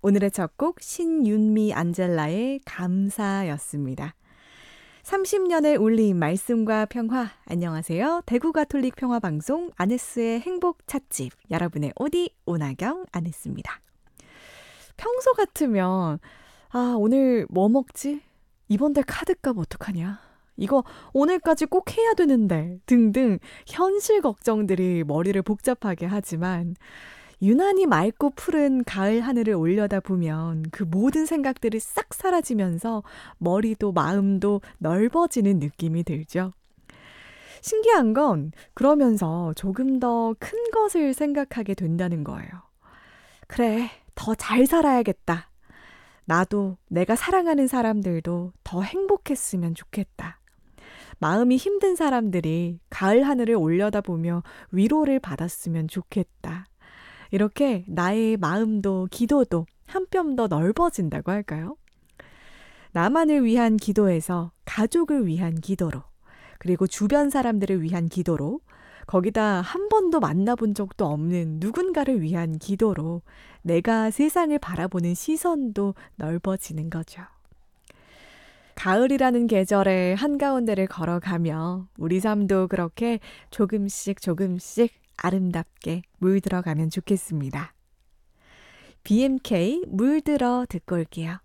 오늘의 첫 곡 신윤미 안젤라의 감사였습니다. 30년의 울림 말씀과 평화. 안녕하세요. 대구 가톨릭 평화방송 아네스의 행복 찻집 여러분의 오디 오나경 아네스입니다. 평소 같으면 오늘 뭐 먹지? 이번 달 카드값 어떡하냐? 이거 오늘까지 꼭 해야 되는데 등등 현실 걱정들이 머리를 복잡하게 하지만 유난히 맑고 푸른 가을 하늘을 올려다보면 그 모든 생각들이 싹 사라지면서 머리도 마음도 넓어지는 느낌이 들죠. 신기한 건 그러면서 조금 더 큰 것을 생각하게 된다는 거예요. 그래, 더 잘 살아야겠다. 나도 내가 사랑하는 사람들도 더 행복했으면 좋겠다. 마음이 힘든 사람들이 가을 하늘을 올려다보며 위로를 받았으면 좋겠다. 이렇게 나의 마음도 기도도 한 뼘 더 넓어진다고 할까요? 나만을 위한 기도에서 가족을 위한 기도로, 그리고 주변 사람들을 위한 기도로, 거기다 한 번도 만나본 적도 없는 누군가를 위한 기도로 내가 세상을 바라보는 시선도 넓어지는 거죠. 가을이라는 계절의 한가운데를 걸어가며 우리 삶도 그렇게 조금씩 아름답게 물들어가면 좋겠습니다. BMK 물들어 듣고 올게요.